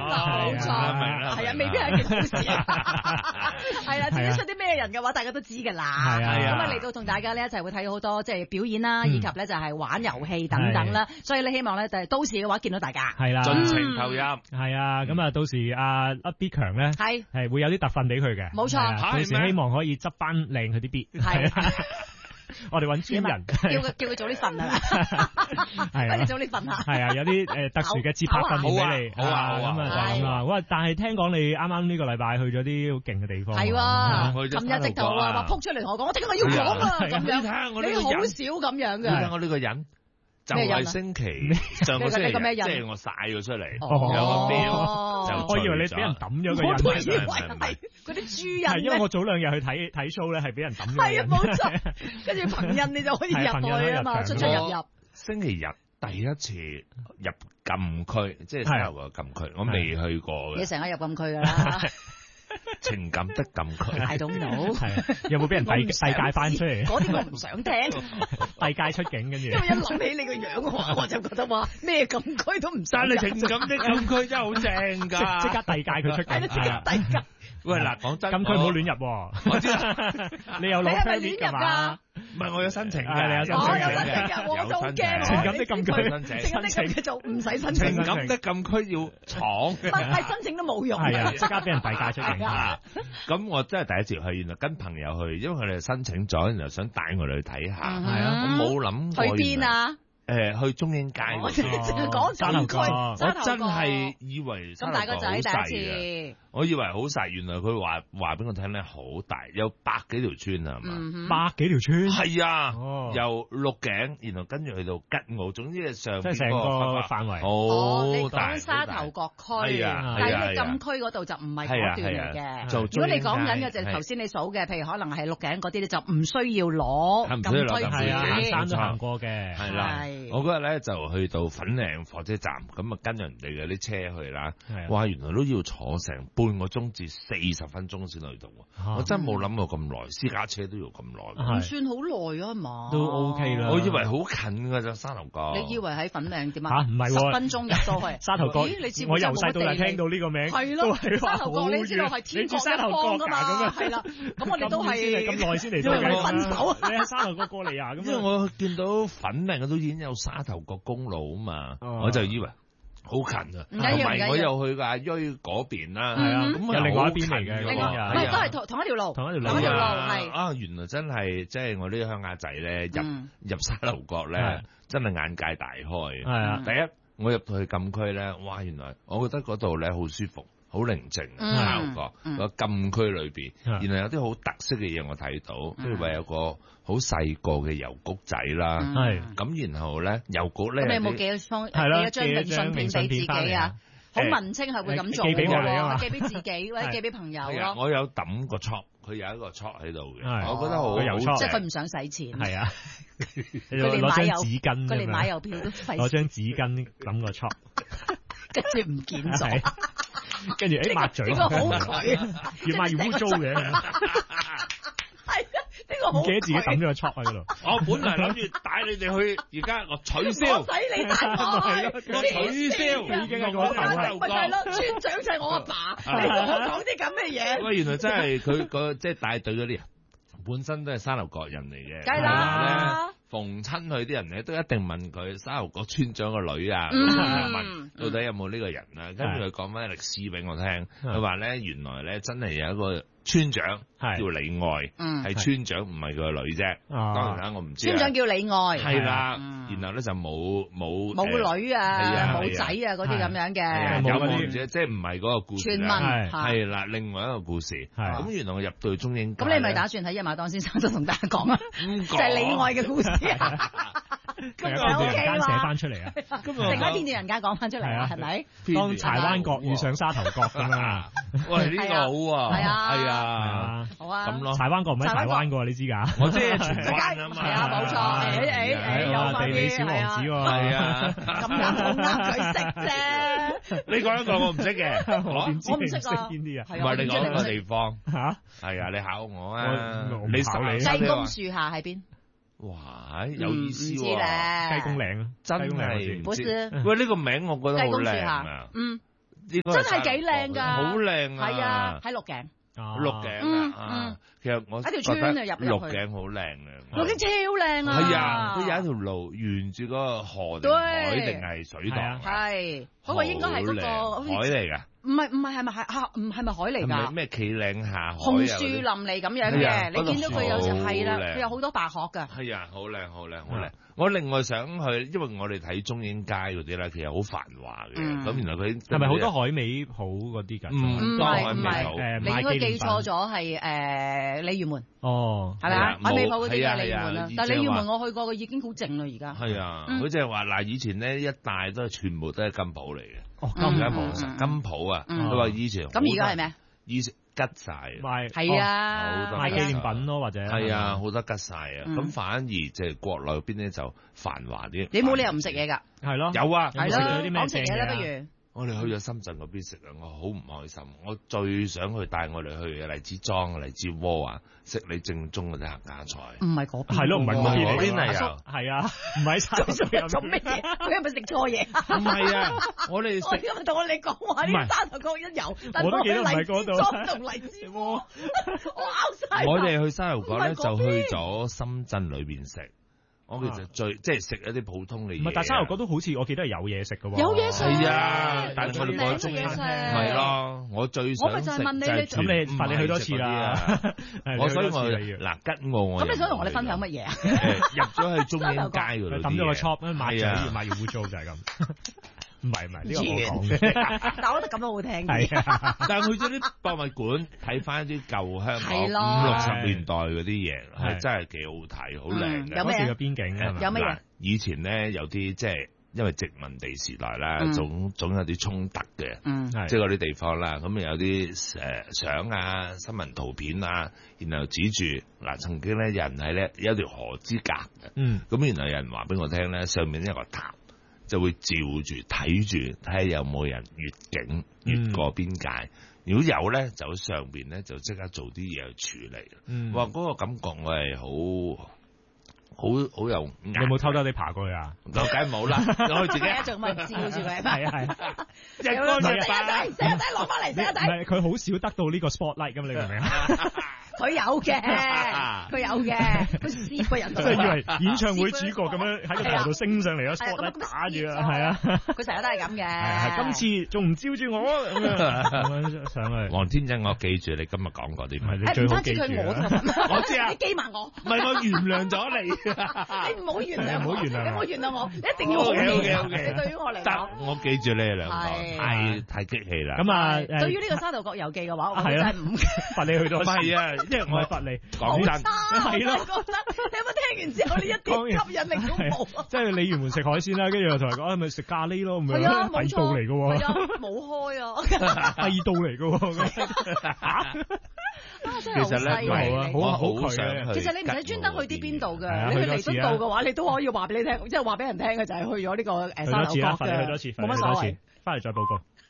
冇錯，係啊，未必係一件好事。係啦，至於出啲咩人嘅話，大家都知㗎啦。 係啊， 咁啊嚟到同大家咧一齊會睇好多即係表演啦，以及咧就係玩遊戲等等啦。所以咧希望咧就係到時嘅話見到大家。 係啦， 盡情投入。 係啊，咁啊到時阿 B 強咧係會有啲特訓俾佢嘅。 冇錯， 到時希望可以執翻靚佢啲 B。係啊。我哋揾專人， 叫佢早啲瞓啊！係，你早啲瞓下。係啊，有啲特殊嘅節拍訓練俾你。 好啊， 咁啊就係咁啊。哇！但係聽講你啱啱呢個禮拜去咗啲好勁嘅地方。 係，琴日直頭話撲出嚟同我講，我聽日要講啊咁樣。你好少咁樣嘅。 你睇我呢個人。就係星期上個星期，即係我晒咗出嚟，有個表， 我以為你俾人抌咗個人， 我都以為係嗰啲豬人。 係因為我早2日去睇 show 咧，係俾人抌咗。 係啊，冇錯。跟住憑印你就可以入去啊嘛，出入。 星期日第一次入禁區，即係沙頭角禁區，我未去過嘅。 你成日入禁區㗎啦。 情感的禁區 ，I don't know， 係有冇俾人遞界翻出嚟？ 嗰啲我唔想聽， 遞界出境跟住。 因為一諗起你個樣，我就覺得話咩禁區都唔想。 但係情感的禁區真係好正㗎， 即刻遞界佢出境。 即刻遞界。 喂嗱，講真， 禁區唔好亂入。我知你有攞 permit 㗎嘛？ 唔係我有申請嘅，你有申請嘅， 我都驚。 情感的禁區申請就唔使申請。 情感的禁區要闖， 係申請都冇用。 係啊，即刻俾人遞界出境。 咁我真係第一次去，原來跟朋友去，因為佢哋申請咗，然後想帶我哋去睇下。 係啊， 我冇諗過。 去邊啊？ 去中英街嗰邊。 講沙頭角， 我真係以為沙頭角好細嘅。咁大個仔第一次。我以為好細，原來佢話俾我聽咧好大，有100幾條村啊，係嘛？ 100幾條村？ 係啊，由鹿頸，然後跟住去到吉澳，總之係上邊成個範圍好大。 你講沙頭角區，但係禁區嗰度就唔係嗰段嚟嘅。如果你講緊嘅就係頭先你數嘅，譬如可能係鹿頸嗰啲咧，就唔需要攞禁區紙，山都行過嘅。 係啦，我嗰日咧就去到粉嶺火車站，咁啊跟人哋嘅啲車去啦。哇，原來都要坐成半個鐘至40分鐘先去到，我真係冇諗過咁耐，私家車都要咁耐， 唔算好耐啊嘛， 都 OK 啦。 我以為好近㗎咋沙頭角， 你以為喺粉嶺點啊？唔係 10分鐘入到去沙頭角。我由細到大聽到呢個名， 係咯，沙頭角你知道係天國一方㗎嘛？係啦，咁我哋都係咁耐先嚟， 因為我分手啊！ 你喺沙頭角過嚟啊？ 因為我見到粉嶺都已經有沙頭角公路啊嘛，我就以為。好近啊！同埋我又去過阿鋥嗰邊啦，係啊，咁係另外一邊嚟嘅， 唔係都係同一條路， 同一條路係啊！原來真係即係我呢啲鄉下仔咧，入沙頭角咧，真係眼界大開。係啊，第一我入到去禁區咧，哇！原來我覺得嗰度咧好舒服。好寧靜，沙頭角個禁區裏邊，然後有啲好特色嘅嘢我睇到，譬如話有個好細個嘅郵局仔啦，咁然後咧郵局咧， 咁你有冇寄一張明信片俾自己啊？好文青係會咁做，寄俾我哋啊嘛，寄俾自己或者寄俾朋友咯。 我有抌個戳，佢有一個戳喺度嘅，我覺得好有即係佢唔想使錢。 係啊， 佢哋買紙巾， 佢哋買郵票都費。 攞張紙巾抌個戳， 跟住唔見咗。 跟住抹嘴， 呢個好鬼， 越抹越污糟嘅。係啊，呢個好。 記得自己抌咗個戳喺嗰度。 我本來諗住帶你哋去，而家我取消。 唔使你帶我， 我取消。 已經係我頭喂，係咯，村長就係我阿爸，你同我講啲咁嘅嘢。 喂，原來真係佢個即係帶隊嗰啲人，本身都係沙頭角人嚟嘅。 梗係啦。 逢親佢啲人咧，都一定問佢沙頭角村長個女啊，問到底有冇呢個人啊？跟住佢講翻歷史俾我聽，佢話咧原來咧真係有一個村長叫李愛，係村長唔係佢個女啫。當然啦，我唔知。村長叫李愛， 係啦，然後咧就冇女啊，冇仔啊嗰啲咁樣嘅。 有冇唔知？即係唔係嗰個故事。 傳聞係啦，另外一個故事。咁原來我入到去中英街。 咁你咪打算喺一馬當先生就同大家講啊？就係李愛嘅故事。 今日人間寫翻出嚟啊！ 成喺邊段人間講翻出嚟啊？係咪？ 當柴灣角遇上沙頭角咁啊！ 喂，呢個好啊！ 係啊， 好啊！ 咁咯，柴灣角唔係柴灣㗎，你知㗎？ 我知荃灣啊嘛。 係啊，冇錯。有地理小王子喎。係啊， 咁啱好啱佢識啫。 你講一個我唔識嘅， 我點知你識邊啲啊？ 唔係你講個地方嚇？ 係啊，你考我啊！你考你。 雞公樹下喺邊？ 哇，有意思喎！ 雞公嶺啊， 真係唔知。 喂，呢個名我覺得好靚啊！ 真係幾靚㗎， 好靚啊！ 係啊，喺鹿頸。 鹿頸啊，其實我覺得鹿頸好靚啊， 鹿頸超靚啊！ 係啊，佢有一條路沿住嗰個河定海定係水塘， 係嗰個應該係嗰個海嚟㗎。 唔係，係咪海嚟㗎？ 咩企嶺下海紅樹林嚟咁樣嘅，你見到佢有時係啦，佢有好多白殼㗎。 係啊，好靚，好靚，好靚。我另外想去，因為我哋睇中英街嗰啲咧，其實好繁華嘅。咁原來佢係咪好多海味鋪嗰啲㗎？ 唔係， 你應該記錯咗，係鯉魚門。 哦， 係咪啊？海味鋪嗰啲嘅鯉魚門啦。但係鯉魚門我去過，佢已經好靜啦，而家。 係啊，佢就係話嗱，以前呢一帶都係全部都係金鋪嚟嘅。 哦， 而家冇金鋪啊！佢話以前咁而家係咩？ 以前吉晒， 係啊， 賣紀念品咯，或者係啊，好多吉晒啊！咁反而即係國內邊咧就繁華啲。 你冇理由唔食嘢㗎？ 係咯， 有啊， 係咯，講食嘢啦，不如。 我哋去咗深圳嗰邊食啊，我好唔開心。我最想去帶我哋去荔枝莊、荔枝窩啊，食你正宗嗰啲客家菜。 唔係嗰邊， 係咯，唔係嗰邊係啊，係啊，唔係沙頭角做咩嘢？佢係咪食錯嘢？ 唔係啊，我哋食。 我今日同我哋講話呢沙頭角一遊， 我都記得唔係嗰度。 莊同荔枝窩，我拗晒。 我哋去沙頭角咧，就去咗深圳裏邊食。我其實即係食一啲普通嘅嘢。 唔係，但係沙頭角都好似我記得係有嘢食嘅喎。 有嘢食係啊，但係我哋講中嘢食。係咯，我最想食。 我咪就係問你， 咁你罰你去多次啦。 所以我嗱吉澳我。 咁你想同我哋分享乜嘢啊？ 入咗去中英街嗰度， 抌咗個 chop，抹完污糟就係咁。唔係呢個我講嘅， 但我覺得咁都好聽嘅。但係去咗啲博物館睇翻啲舊香港50-60年代嗰啲嘢，係真係幾好睇，好靚嘅。 有咩嘅邊境啊？ 有乜嘢？ 以前咧有啲即係因為殖民地時代啦，總有啲衝突嘅，即係嗰啲地方啦。咁有啲相啊、新聞圖片啊，然後指住嗱曾經咧有人喺咧有一條河之隔嘅，咁然後有人話俾我聽咧，上面一個塔。就會照住睇住，睇下有冇人越境越過邊界。如果有咧，就喺上邊咧就即刻做啲嘢去處理。哇！嗰個感覺我係好有。 你有冇偷偷地爬過去啊？ 我梗係冇啦，我自己仲咪照住佢。 係啊， 日光日白，成日攞翻嚟，成日睇。 唔係佢好少得到呢個 spotlight 咁，你明唔明啊？ 佢有嘅，佢試過人。 即係以為演唱會主角咁樣喺個台度升上嚟咯，spotlight打住啊，係啊。 佢成日都係咁嘅。 係今次仲唔照住我咁樣上去。 黃天恩，我記住你今日講嗰啲， 唔係你最好記住。 我知啊， 你記埋我。 唔係我原諒咗你。 你唔好原諒我， 你唔好原諒我，一定要好嘅。你對於我嚟講， 我記住你哋兩個，太激氣啦。 咁啊， 對於呢個沙頭角遊記嘅話，我真係唔罰你去多次。 係啊。因為我係罰你，講真係咯。你有冇聽完之後，你一啲吸引力都冇？ 即係鯉魚門食海鮮啦，跟住又同人講，咪食咖喱咯，咁樣係道嚟嘅喎。 係啊，冇開啊， 係道嚟嘅喎。 其實咧， 好想去。其實你唔使專登去啲邊度嘅，你去彌敦道嘅話，你都可以話俾你聽，即係話俾人聽嘅就係去咗呢個沙頭角嘅。 去多次， 冇乜所謂。 翻嚟再報告。